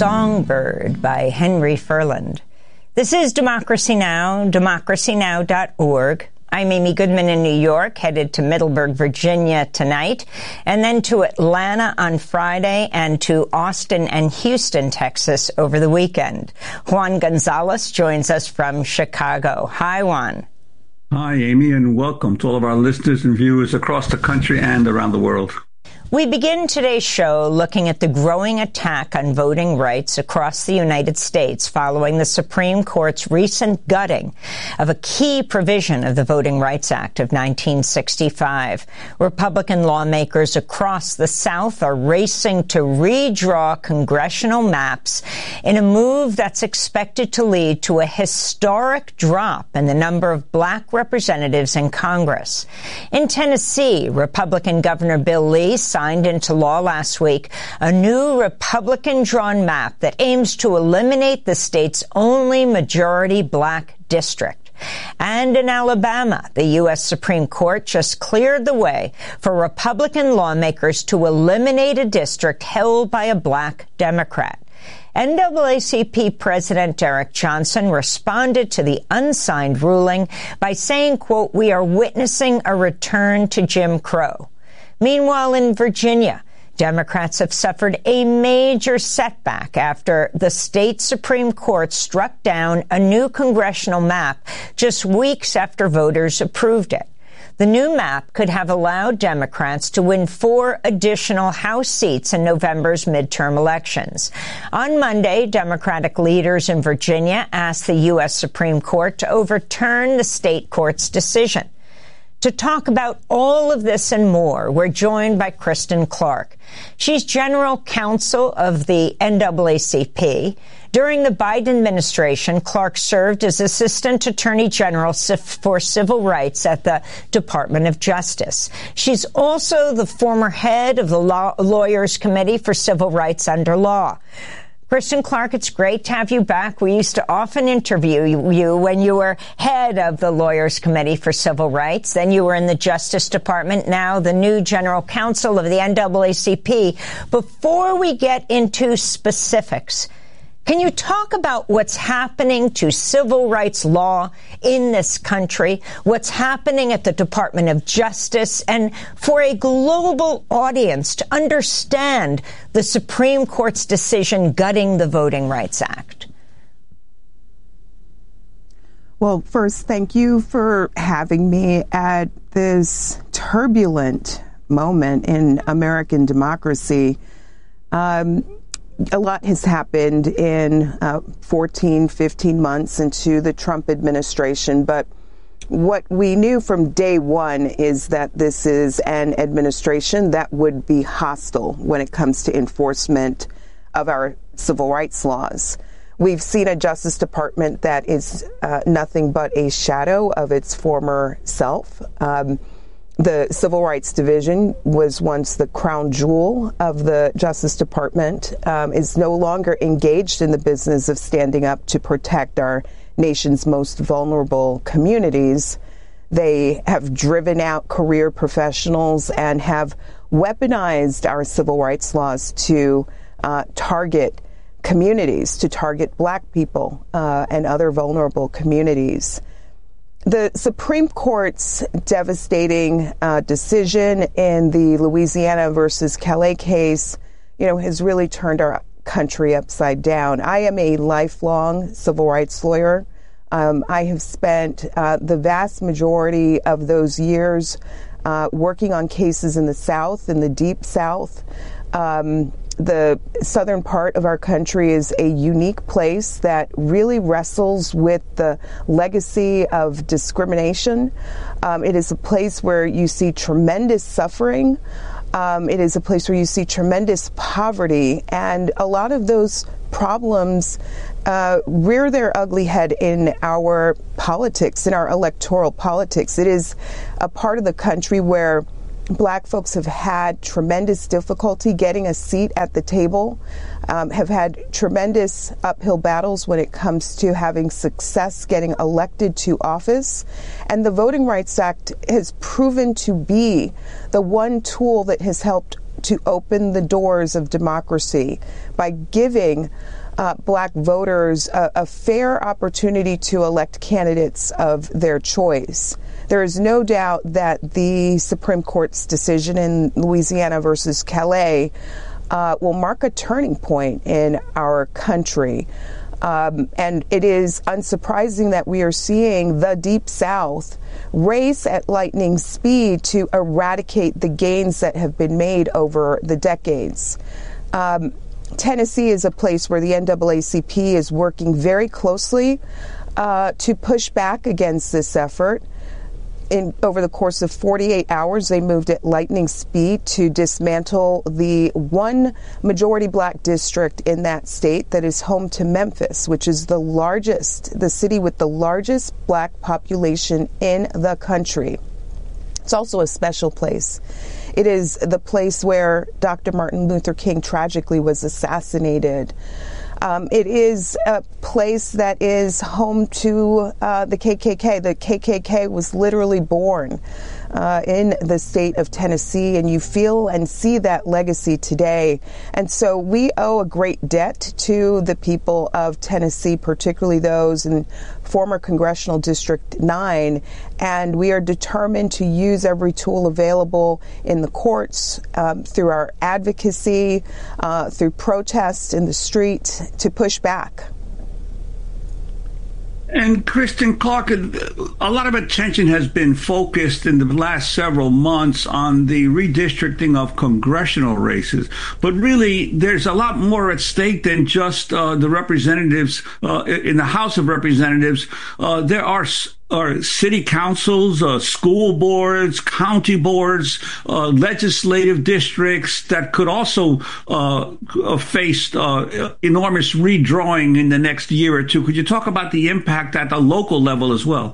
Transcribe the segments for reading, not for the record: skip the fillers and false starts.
Songbird by Henry Furland. This is Democracy Now!, democracynow.org. I'm Amy Goodman in New York, headed to Middleburg, Virginia tonight, and then to Atlanta on Friday and to Austin and Houston, Texas over the weekend. Juan Gonzalez joins us from Chicago. Hi, Juan. Hi, Amy, and welcome to all of our listeners and viewers across the country and around the world. We begin today's show looking at the growing attack on voting rights across the United States following the Supreme Court's recent gutting of a key provision of the Voting Rights Act of 1965. Republican lawmakers across the South are racing to redraw congressional maps in a move that's expected to lead to a historic drop in the number of black representatives in Congress. In Tennessee, Republican Governor Bill Lee signed into law last week a new Republican-drawn map that aims to eliminate the state's only majority black district. And in Alabama, the U.S. Supreme Court just cleared the way for Republican lawmakers to eliminate a district held by a black Democrat. NAACP President Derek Johnson responded to the unsigned ruling by saying, quote, "We are witnessing a return to Jim Crow." Meanwhile, in Virginia, Democrats have suffered a major setback after the state Supreme Court struck down a new congressional map just weeks after voters approved it. The new map could have allowed Democrats to win 4 additional House seats in November's midterm elections. On Monday, Democratic leaders in Virginia asked the U.S. Supreme Court to overturn the state court's decision. To talk about all of this and more, we're joined by Kristen Clark. She's general counsel of the NAACP. During the Biden administration, Clark served as Assistant Attorney General for Civil Rights at the Department of Justice. She's also the former head of the Lawyers Committee for Civil Rights Under Law. Kristen Clark, it's great to have you back. We used to often interview you when you were head of the Lawyers Committee for Civil Rights. Then you were in the Justice Department, now the new general counsel of the NAACP. Before we get into specifics, can you talk about what's happening to civil rights law in this country, what's happening at the Department of Justice, and for a global audience to understand the Supreme Court's decision gutting the Voting Rights Act? Well, first, thank you for having me at this turbulent moment in American democracy. A lot has happened in 14, 15 months into the Trump administration, but what we knew from day one is that this is an administration that would be hostile when it comes to enforcement of our civil rights laws. We've seen a Justice Department that is nothing but a shadow of its former self. The Civil Rights Division was once the crown jewel of the Justice Department, is no longer engaged in the business of standing up to protect our nation's most vulnerable communities. They have driven out career professionals and have weaponized our civil rights laws to target communities, to target black people and other vulnerable communities. The Supreme Court's devastating decision in the Louisiana versus Calais case, has really turned our country upside down. I am a lifelong civil rights lawyer. I have spent the vast majority of those years working on cases in the South, in the Deep South. The southern part of our country is a unique place that really wrestles with the legacy of discrimination. It is a place where you see tremendous suffering. It is a place where you see tremendous poverty, and a lot of those problems rear their ugly head in our politics, in our electoral politics. It is a part of the country where Black folks have had tremendous difficulty getting a seat at the table, have had tremendous uphill battles when it comes to having success getting elected to office. And the Voting Rights Act has proven to be the one tool that has helped to open the doors of democracy by giving black voters a fair opportunity to elect candidates of their choice. There is no doubt that the Supreme Court's decision in Louisiana versus Calais will mark a turning point in our country. And it is unsurprising that we are seeing the Deep South race at lightning speed to eradicate the gains that have been made over the decades. Tennessee is a place where the NAACP is working very closely to push back against this effort. Over the course of 48 hours, they moved at lightning speed to dismantle the one majority black district in that state that is home to Memphis, which is the city with the largest black population in the country. It's also a special place. It is the place where Dr. Martin Luther King tragically was assassinated. It is a place that is home to the KKK. The KKK was literally born in the state of Tennessee, and you feel and see that legacy today. And so we owe a great debt to the people of Tennessee, particularly those in former Congressional District 9, and we are determined to use every tool available in the courts, through our advocacy, through protest in the street, to push back. And Kristen Clarke, a lot of attention has been focused in the last several months on the redistricting of congressional races. But really, there's a lot more at stake than just the representatives in the House of Representatives. There are city councils, school boards, county boards, legislative districts that could also face enormous redrawing in the next year or two. Could you talk about the impact at the local level as well?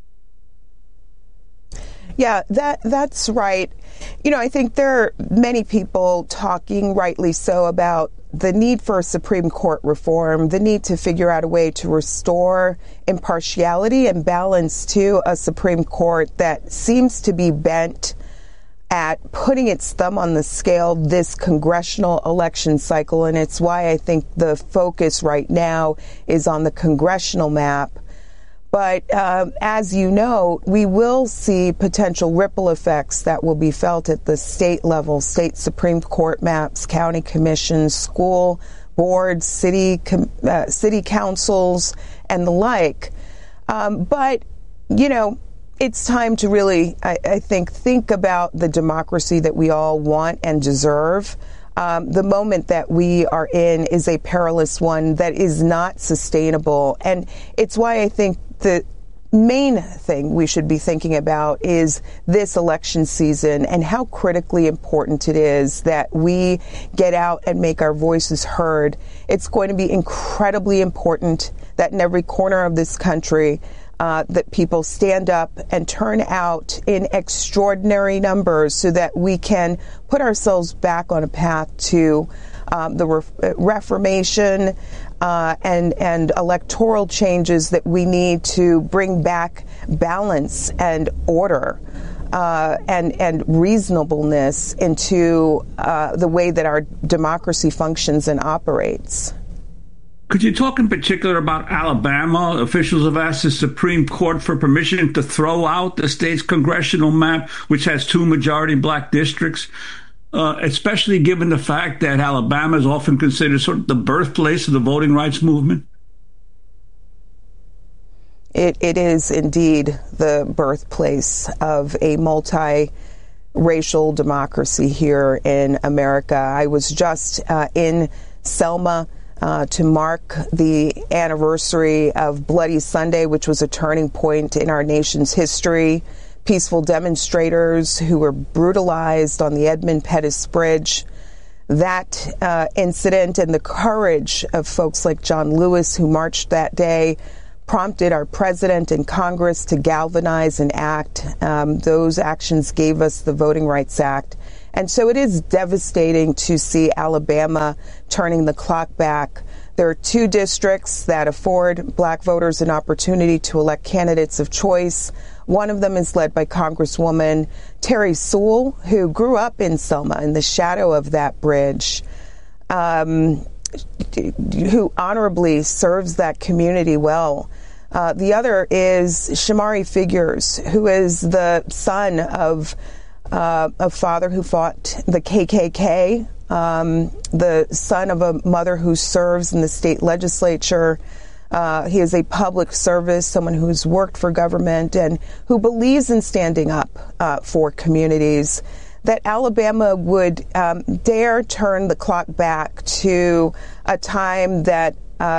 Yeah, that's right. You know, I think there are many people talking, rightly so, about the need for Supreme Court reform, the need to figure out a way to restore impartiality and balance to a Supreme Court that seems to be bent at putting its thumb on the scale this congressional election cycle. And it's why I think the focus right now is on the congressional map. But as you know, we will see potential ripple effects that will be felt at the state level, state Supreme Court maps, county commissions, school boards, city councils, and the like. But, you know, it's time to really, I think about the democracy that we all want and deserve. The moment that we are in is a perilous one that is not sustainable. And it's why I think the main thing we should be thinking about is this election season and how critically important it is that we get out and make our voices heard. It's going to be incredibly important that in every corner of this country, that people stand up and turn out in extraordinary numbers so that we can put ourselves back on a path to the reformation and electoral changes that we need to bring back balance and order and reasonableness into the way that our democracy functions and operates. Could you talk in particular about Alabama? Officials have asked the Supreme Court for permission to throw out the state's congressional map, which has 2 majority black districts, especially given the fact that Alabama is often considered sort of the birthplace of the voting rights movement. It is indeed the birthplace of a multi-racial democracy here in America. I was just in Selma to mark the anniversary of Bloody Sunday, which was a turning point in our nation's history. Peaceful demonstrators who were brutalized on the Edmund Pettus Bridge. That incident and the courage of folks like John Lewis who marched that day prompted our president and Congress to galvanize and act. Those actions gave us the Voting Rights Act. And so it is devastating to see Alabama turning the clock back. There are 2 districts that afford black voters an opportunity to elect candidates of choice. One of them is led by Congresswoman Terry Sewell, who grew up in Selma in the shadow of that bridge, who honorably serves that community well. The other is Shamari Figures, who is the son of a father who fought the KKK, the son of a mother who serves in the state legislature. He is a public service, someone who's worked for government and who believes in standing up for communities. That Alabama would dare turn the clock back to a time that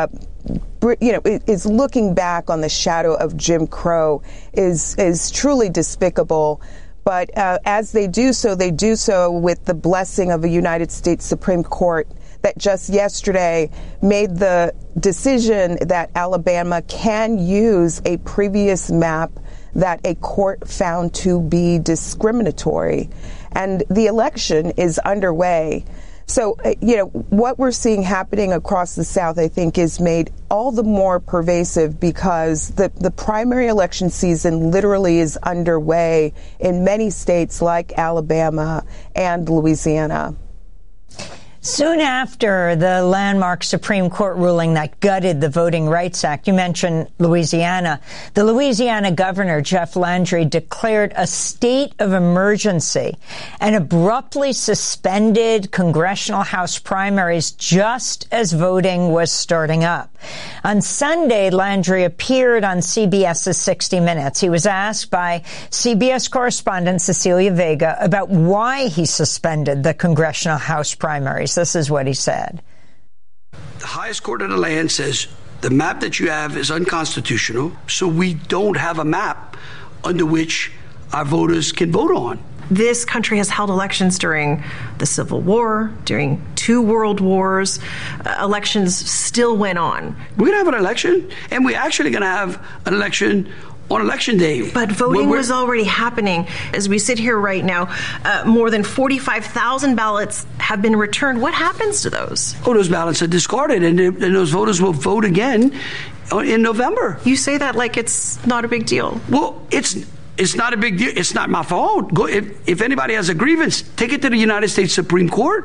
is looking back on the shadow of Jim Crow is truly despicable. But as they do so with the blessing of a United States Supreme Court that just yesterday made the decision that Alabama can use a previous map that a court found to be discriminatory. And the election is underway. So, what we're seeing happening across the South, I think, is made all the more pervasive because the primary election season literally is underway in many states like Alabama and Louisiana. Soon after the landmark Supreme Court ruling that gutted the Voting Rights Act, you mentioned Louisiana, the Louisiana governor, Jeff Landry, declared a state of emergency and abruptly suspended congressional House primaries just as voting was starting up. On Sunday, Landry appeared on CBS's 60 Minutes. He was asked by CBS correspondent Cecilia Vega about why he suspended the congressional House primaries. This is what he said. The highest court of the land says the map that you have is unconstitutional, so we don't have a map under which our voters can vote on. This country has held elections during the Civil War, during 2 world wars. Elections still went on. We're going to have an election, and we're actually going to have an election on Election Day. But voting was already happening. As we sit here right now, more than 45,000 ballots have been returned. What happens to those? Oh, those ballots are discarded, and those voters will vote again in November. You say that like it's not a big deal. Well, it's not a big deal. It's not my fault. If anybody has a grievance, take it to the United States Supreme Court.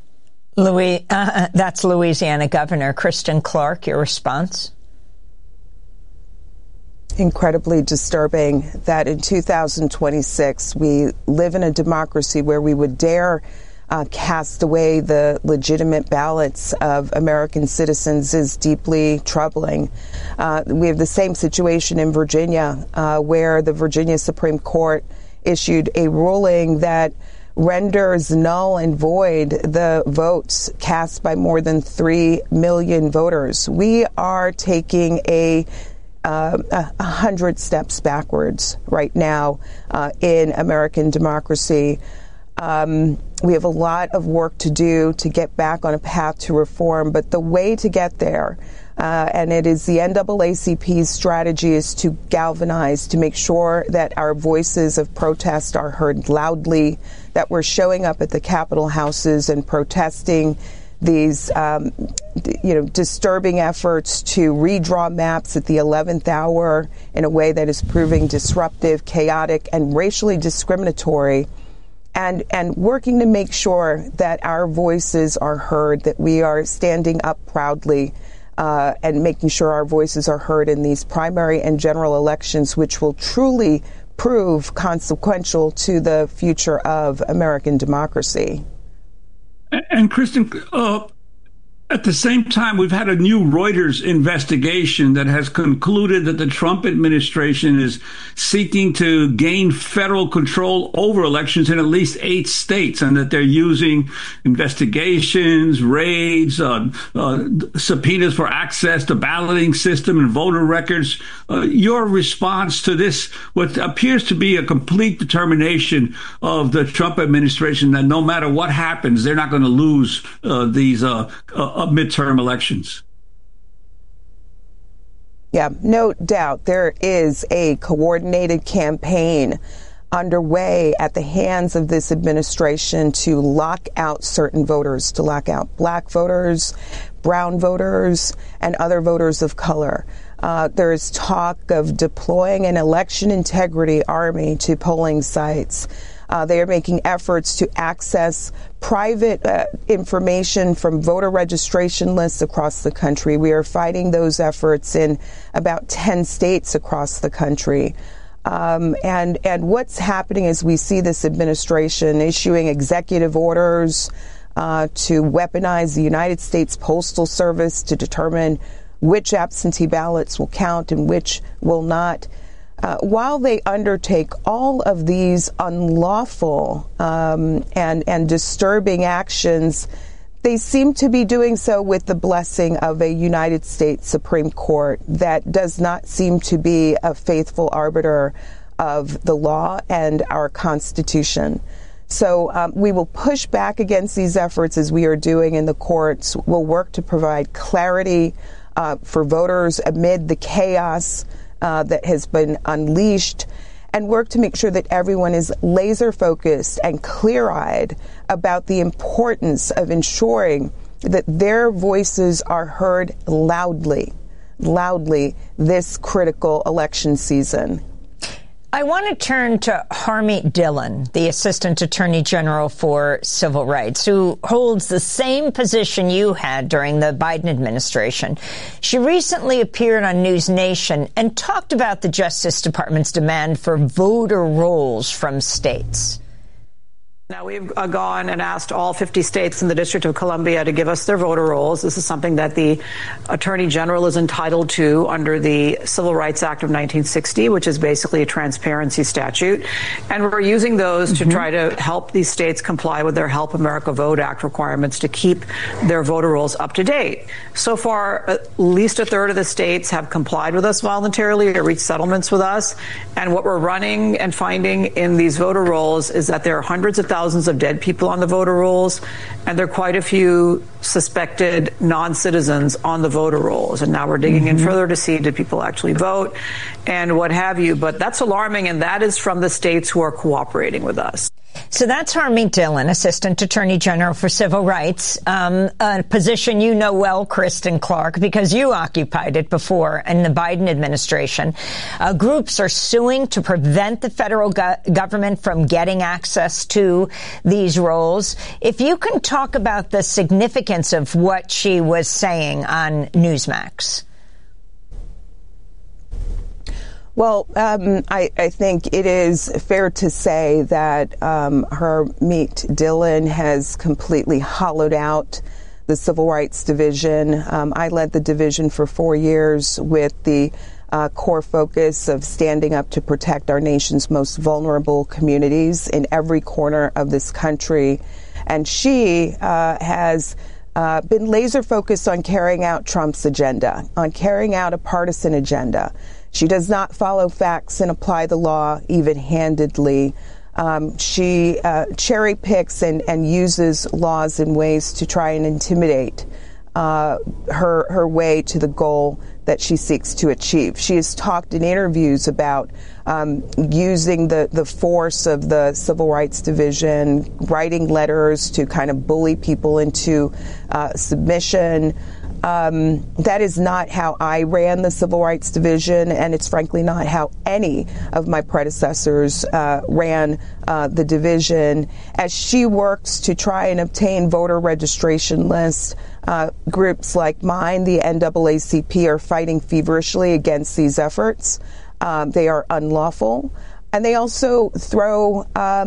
That's Louisiana Governor Kristen Clarke. Your response? Incredibly disturbing that in 2026 we live in a democracy where we would dare cast away the legitimate ballots of American citizens is deeply troubling. We have the same situation in Virginia, where the Virginia Supreme Court issued a ruling that renders null and void the votes cast by more than 3 million voters. We are taking 100 steps backwards right now in American democracy. We have a lot of work to do to get back on a path to reform, but the way to get there, and it is the NAACP's strategy, is to galvanize, to make sure that our voices of protest are heard loudly, that we're showing up at the Capitol houses and protesting these, disturbing efforts to redraw maps at the 11th hour in a way that is proving disruptive, chaotic, and racially discriminatory, and working to make sure that our voices are heard, that we are standing up proudly and making sure our voices are heard in these primary and general elections, which will truly prove consequential to the future of American democracy. And Kristen, at the same time, we've had a new Reuters investigation that has concluded that the Trump administration is seeking to gain federal control over elections in at least 8 states, and that they're using investigations, raids, subpoenas for access to balloting system and voter records. Your response to this, what appears to be a complete determination of the Trump administration that no matter what happens, they're not going to lose these midterm elections. Yeah, no doubt there is a coordinated campaign underway at the hands of this administration to lock out certain voters, to lock out black voters, brown voters, and other voters of color. There's talk of deploying an election integrity army to polling sites. They are making efforts to access private information from voter registration lists across the country. We are fighting those efforts in about 10 states across the country. And what's happening is we see this administration issuing executive orders to weaponize the United States Postal Service to determine which absentee ballots will count and which will not. While they undertake all of these unlawful and disturbing actions, they seem to be doing so with the blessing of a United States Supreme Court that does not seem to be a faithful arbiter of the law and our Constitution. So we will push back against these efforts as we are doing in the courts. We'll work to provide clarity for voters amid the chaos that has been unleashed, and work to make sure that everyone is laser focused and clear-eyed about the importance of ensuring that their voices are heard loudly this critical election season. I want to turn to Harmeet Dillon, the Assistant Attorney General for Civil Rights, who holds the same position you had during the Biden administration. She recently appeared on News Nation and talked about the Justice Department's demand for voter rolls from states. Now, we've gone and asked all 50 states in the District of Columbia to give us their voter rolls. This is something that the Attorney General is entitled to under the Civil Rights Act of 1960, which is basically a transparency statute. And we're using those to try to help these states comply with their Help America Vote Act requirements to keep their voter rolls up to date. So far, at least a third of the states have complied with us voluntarily or reached settlements with us. And what we're running and finding in these voter rolls is that there are hundreds of thousands of dead people on the voter rolls, and there are quite a few suspected non-citizens on the voter rolls. And now we're digging in further to see did people actually vote and what have you. But that's alarming, and that is from the states who are cooperating with us. So that's Harmeet Dillon, Assistant Attorney General for Civil Rights, a position you know well, Kristen Clarke, because you occupied it before in the Biden administration. Groups are suing to prevent the federal government from getting access to these rolls. If you can talk about the significance of what she was saying on Newsmax. Well, I think it is fair to say that Harmeet Dillon has completely hollowed out the Civil Rights Division. I led the division for 4 years with the core focus of standing up to protect our nation's most vulnerable communities in every corner of this country. And she has been laser focused on carrying out Trump's agenda, on carrying out a partisan agenda. She does not follow facts and apply the law even-handedly. She cherry picks and uses laws in ways to try and intimidate her way to the goal that she seeks to achieve. She has talked in interviews about using the force of the Civil Rights Division, writing letters to kind of bully people into submission. That is not how I ran the Civil Rights Division, and it's frankly not how any of my predecessors ran the division. As she works to try and obtain voter registration lists, groups like mine, the NAACP, are fighting feverishly against these efforts. They are unlawful, and they also throw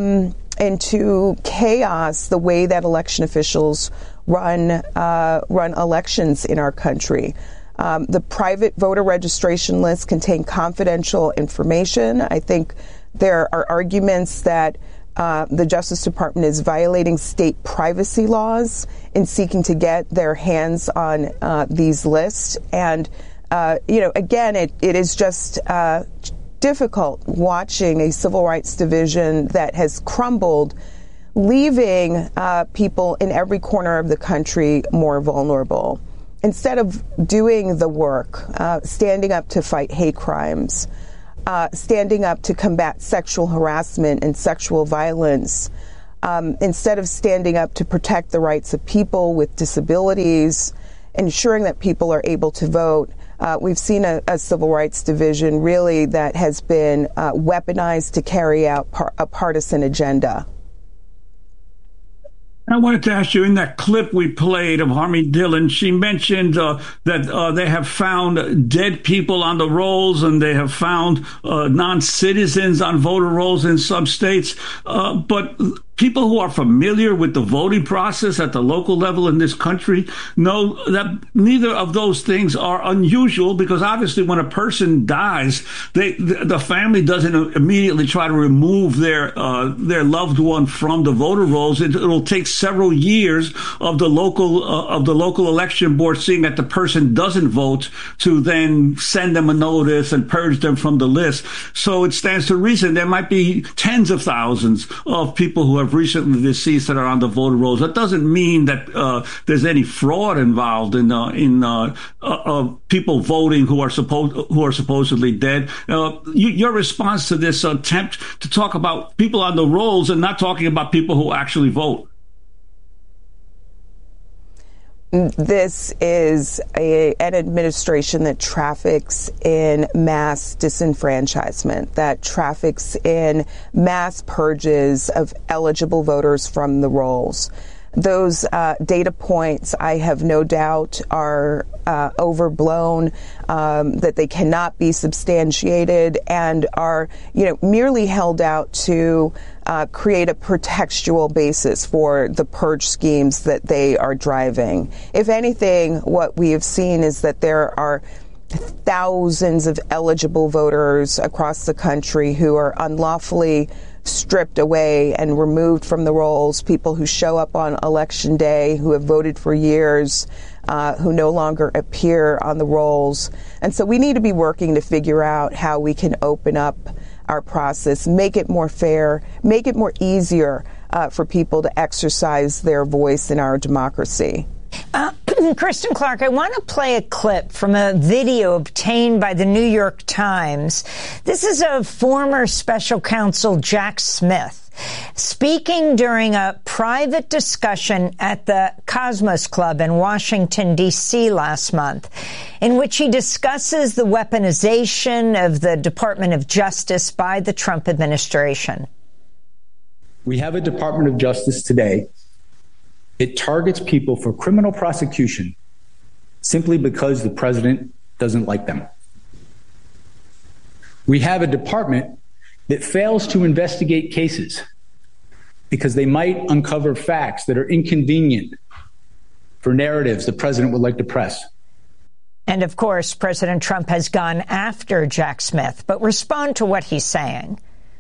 into chaos the way that election officials run elections in our country. The private voter registration lists contain confidential information. I think there are arguments that the Justice Department is violating state privacy laws in seeking to get their hands on these lists. And, again, it is just difficult watching a Civil Rights Division that has crumbled, leaving people in every corner of the country more vulnerable. Instead of doing the work, standing up to fight hate crimes, standing up to combat sexual harassment and sexual violence, instead of standing up to protect the rights of people with disabilities, ensuring that people are able to vote, we've seen a civil rights division really that has been weaponized to carry out a partisan agenda. I wanted to ask you, in that clip we played of Harmeet Dillon, she mentioned that they have found dead people on the rolls and they have found non-citizens on voter rolls in some states. But people who are familiar with the voting process at the local level in this country know that neither of those things are unusual, because obviously when a person dies, the family doesn't immediately try to remove their loved one from the voter rolls. It'll take several years of the local election board seeing that the person doesn't vote to then send them a notice and purge them from the list. So it stands to reason there might be tens of thousands of people who have recently deceased that are on the voter rolls. That doesn't mean that there's any fraud involved in people voting who are supposedly dead. Your response to this attempt to talk about people on the rolls and not talking about people who actually vote? This is an administration that traffics in mass disenfranchisement, that traffics in mass purges of eligible voters from the rolls. Those data points, I have no doubt, are overblown, that they cannot be substantiated and are, merely held out to create a pretextual basis for the purge schemes that they are driving. If anything, what we have seen is that there are thousands of eligible voters across the country who are unlawfully stripped away and removed from the rolls, people who show up on election day, who have voted for years, who no longer appear on the rolls. And so we need to be working to figure out how we can open up our process, make it more fair, make it more easier for people to exercise their voice in our democracy. Kristen Clarke, I want to play a clip from a video obtained by the New York Times. This is of former special counsel Jack Smith speaking during a private discussion at the Cosmos Club in Washington, D.C. last month, in which he discusses the weaponization of the Department of Justice by the Trump administration. We have a Department of Justice today. It targets people for criminal prosecution simply because the president doesn't like them. We have a department that fails to investigate cases because they might uncover facts that are inconvenient for narratives the president would like to press. And of course, President Trump has gone after Jack Smith, but respond to what he's saying.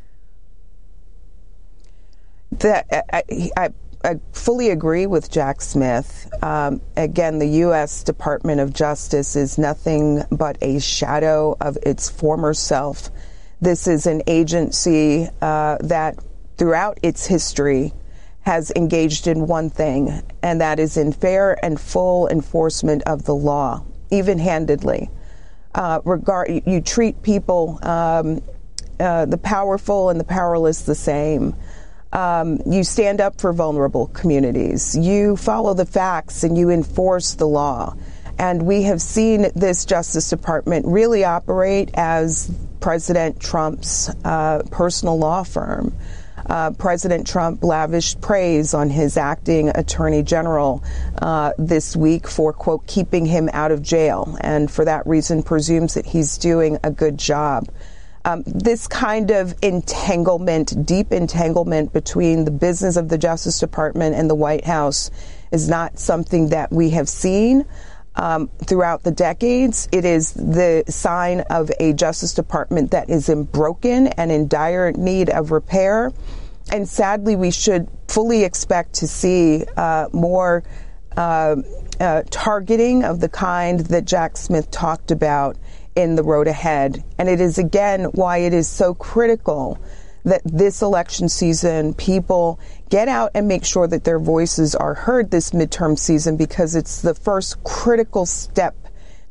I fully agree with Jack Smith. Again, the U.S. Department of Justice is nothing but a shadow of its former self. This is an agency that throughout its history has engaged in one thing, and that is in fair and full enforcement of the law, even-handedly. You treat people, the powerful and the powerless, the same. You stand up for vulnerable communities. You follow the facts and you enforce the law. And we have seen this Justice Department really operate as President Trump's personal law firm. President Trump lavished praise on his acting attorney general this week for, quote, keeping him out of jail, and for that reason presumes that he's doing a good job. This kind of entanglement, deep entanglement between the business of the Justice Department and the White House is not something that we have seen throughout the decades. It is the sign of a Justice Department that is broken and in dire need of repair. And sadly, we should fully expect to see more targeting of the kind that Jack Smith talked about in the road ahead. And it is, again, why it is so critical that this election season people get out and make sure that their voices are heard this midterm season, because it's the first critical step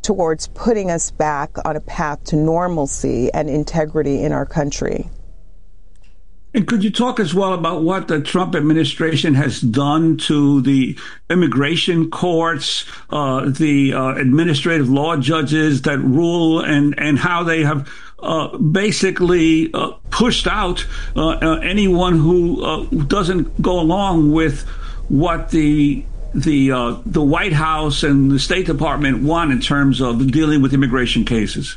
towards putting us back on a path to normalcy and integrity in our country. And could you talk as well about what the Trump administration has done to the immigration courts, the administrative law judges that rule, and how they have basically pushed out anyone who doesn't go along with what the White House and the State Department want in terms of dealing with immigration cases?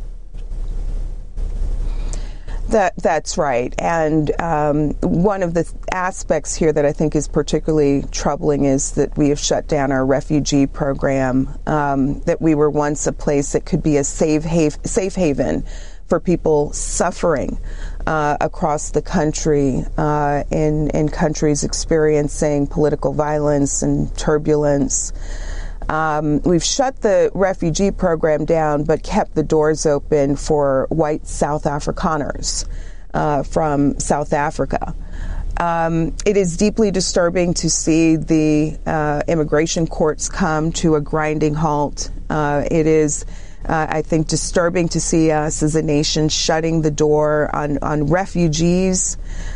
That's right. And one of the aspects here that I think is particularly troubling is that we have shut down our refugee program, that we were once a place that could be a safe haven for people suffering across the country in countries experiencing political violence and turbulence. We've shut the refugee program down, but kept the doors open for white South Afrikaners from South Africa. It is deeply disturbing to see the immigration courts come to a grinding halt. It is, I think, disturbing to see us as a nation shutting the door on refugees.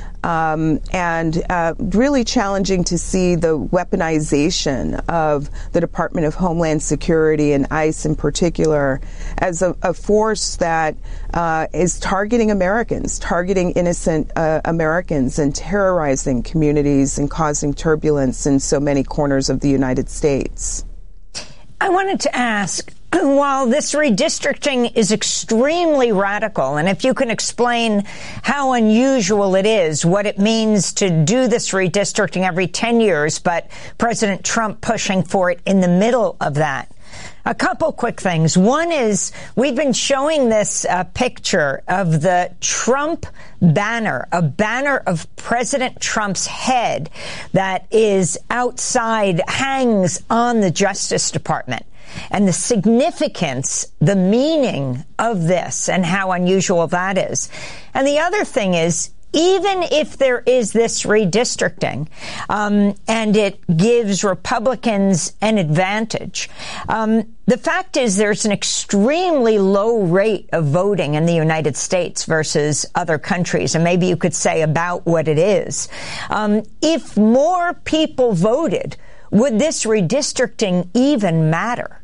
And really challenging to see the weaponization of the Department of Homeland Security and ICE in particular as a force that is targeting Americans, targeting innocent Americans, and terrorizing communities and causing turbulence in so many corners of the United States. I wanted to ask, while this redistricting is extremely radical, and if you can explain how unusual it is, what it means to do this redistricting every 10 years, but President Trump pushing for it in the middle of that. A couple quick things. One is we've been showing this picture of the Trump banner, a banner of President Trump's head that is outside, hangs on the Justice Department. And the significance, the meaning of this and how unusual that is. And the other thing is, even if there is this redistricting, and it gives Republicans an advantage, the fact is there's an extremely low rate of voting in the United States versus other countries, and maybe you could say about what it is. If more people voted, would this redistricting even matter?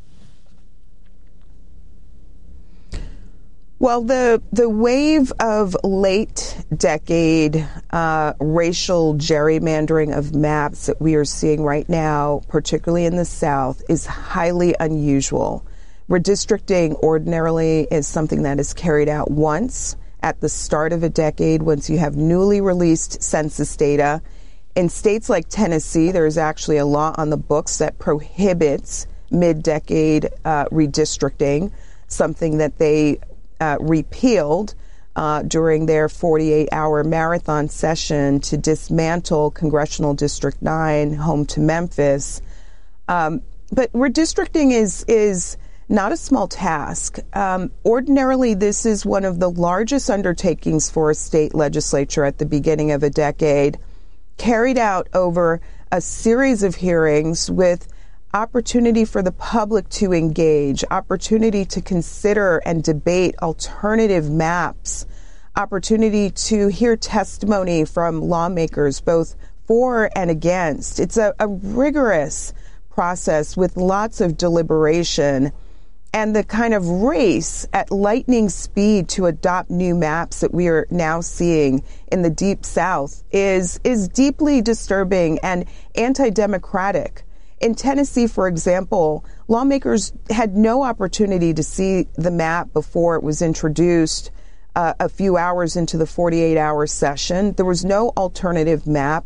Well, the wave of late decade racial gerrymandering of maps that we are seeing right now, particularly in the South, is highly unusual. Redistricting ordinarily is something that is carried out once at the start of a decade, once you have newly released census data. In states like Tennessee, there's actually a law on the books that prohibits mid-decade redistricting, something that they repealed during their 48-hour marathon session to dismantle Congressional District 9, home to Memphis. But redistricting is not a small task. Ordinarily, this is one of the largest undertakings for a state legislature at the beginning of a decade, carried out over a series of hearings with opportunity for the public to engage, opportunity to consider and debate alternative maps, opportunity to hear testimony from lawmakers, both for and against. It's a rigorous process with lots of deliberation, and the kind of race at lightning speed to adopt new maps that we are now seeing in the Deep South is deeply disturbing and anti-democratic. In Tennessee, for example, lawmakers had no opportunity to see the map before it was introduced a few hours into the 48-hour session. There was no alternative map.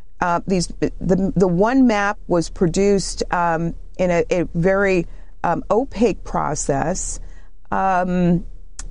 The one map was produced in a very opaque process. We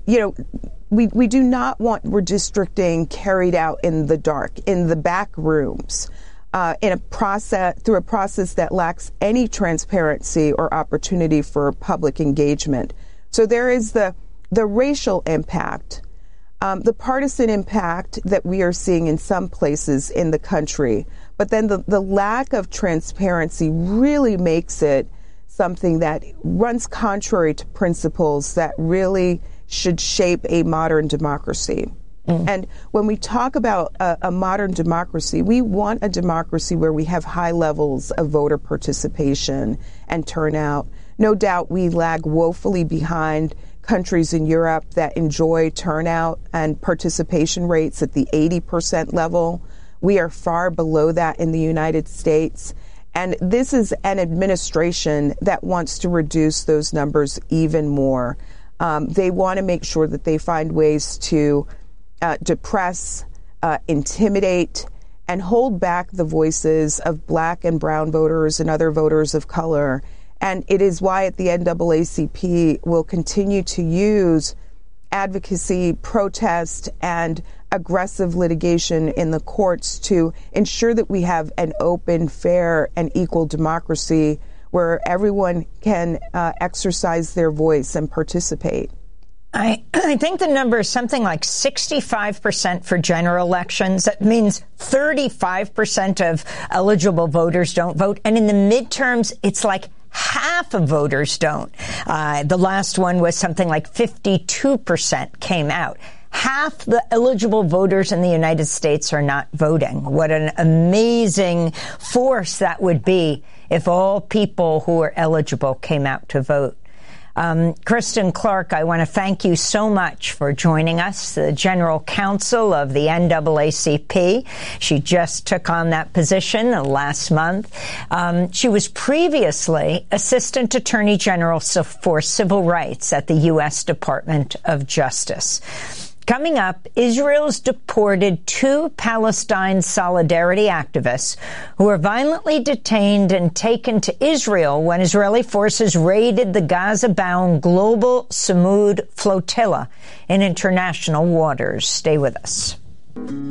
do not want redistricting carried out in the dark, in the back rooms. Through a process that lacks any transparency or opportunity for public engagement. So there is the racial impact, the partisan impact that we are seeing in some places in the country, but then the lack of transparency really makes it something that runs contrary to principles that really should shape a modern democracy. And when we talk about a modern democracy, we want a democracy where we have high levels of voter participation and turnout. No doubt we lag woefully behind countries in Europe that enjoy turnout and participation rates at the 80% level. We are far below that in the United States. And this is an administration that wants to reduce those numbers even more. They want to make sure that they find ways to depress, intimidate, and hold back the voices of black and brown voters and other voters of color. And it is why at the NAACP will continue to use advocacy, protest, and aggressive litigation in the courts to ensure that we have an open, fair, and equal democracy where everyone can exercise their voice and participate. I think the number is something like 65% for general elections. That means 35% of eligible voters don't vote. And in the midterms, it's like half of voters don't. The last one was something like 52% came out. Half the eligible voters in the United States are not voting. What an amazing force that would be if all people who are eligible came out to vote. Kristen Clarke, I want to thank you so much for joining us, the General Counsel of the NAACP. She just took on that position last month. She was previously Assistant Attorney General for Civil Rights at the U.S. Department of Justice. Coming up, Israel's deported 2 Palestine solidarity activists who were violently detained and taken to Israel when Israeli forces raided the Gaza-bound Global Samud flotilla in international waters. Stay with us.